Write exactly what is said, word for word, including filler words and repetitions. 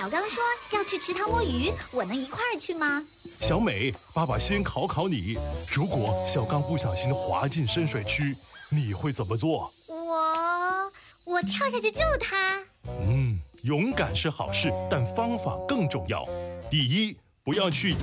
小刚说要去池塘摸鱼，我能一块儿去吗？ 小美，爸爸先考考你，如果小刚不小心滑进深水区，你会怎么做？ 我我跳下去救他。 嗯，勇敢是好事，但方法更重要。第一，不要去